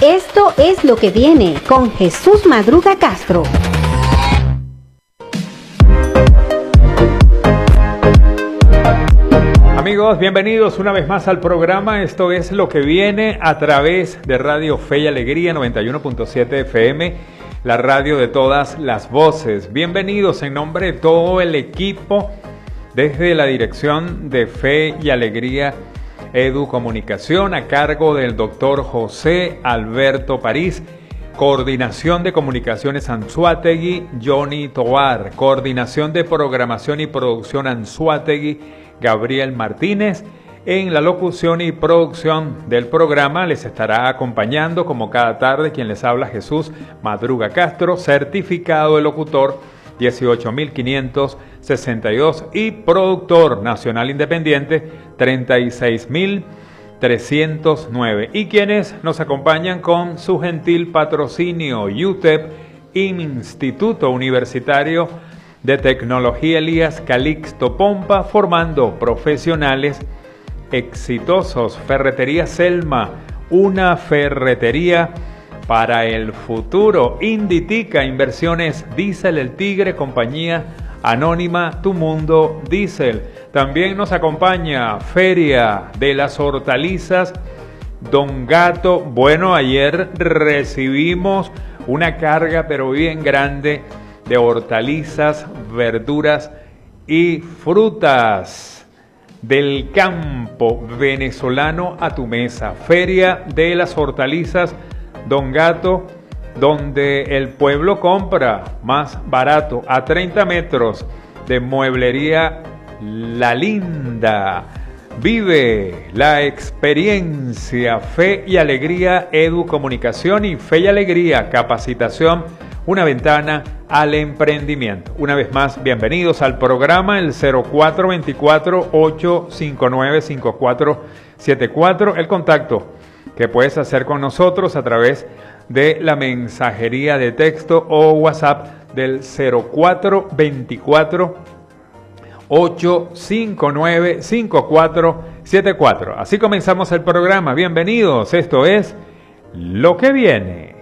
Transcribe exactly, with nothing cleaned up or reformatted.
Esto es Lo que viene con Jesús Madruga Castro. Amigos, bienvenidos una vez más al programa. Esto es Lo que viene a través de Radio Fe y Alegría noventa y uno punto siete F M, la radio de todas las voces. Bienvenidos en nombre de todo el equipo desde la dirección de Fe y Alegría Edu Comunicación a cargo del doctor José Alberto París. Coordinación de Comunicaciones Anzoátegui, Johnny Tovar. Coordinación de Programación y Producción Anzoátegui, Gabriel Martínez. En la locución y producción del programa les estará acompañando, como cada tarde, quien les habla, Jesús Madruga Castro, certificado de locutor dieciocho mil quinientos sesenta y dos y productor nacional independiente treinta y seis mil trescientos nueve. Y quienes nos acompañan con su gentil patrocinio, U T E P, Instituto Universitario de Tecnología Elías Calixto Pompa, formando profesionales exitosos. Ferretería Selma, una ferretería para el futuro. Inditica Inversiones Diesel El Tigre, compañía anónima Tu Mundo Diesel. También nos acompaña Feria de las Hortalizas Don Gato. Bueno, ayer recibimos una carga pero bien grande de hortalizas, verduras y frutas del campo venezolano a tu mesa. Feria de las Hortalizas Don Gato, donde el pueblo compra más barato, a treinta metros de mueblería La Linda. Vive la experiencia. Fe y Alegría Edu Comunicación y Fe y Alegría Capacitación, una ventana al emprendimiento. Una vez más, bienvenidos al programa, el cero cuatro dos cuatro, ocho cinco nueve, cinco cuatro siete cuatro, el contacto que puedes hacer con nosotros a través de la mensajería de texto o WhatsApp del cero cuatro dos cuatro, ocho cinco nueve, cinco cuatro siete cuatro. Así comenzamos el programa. Bienvenidos, esto es Lo que viene.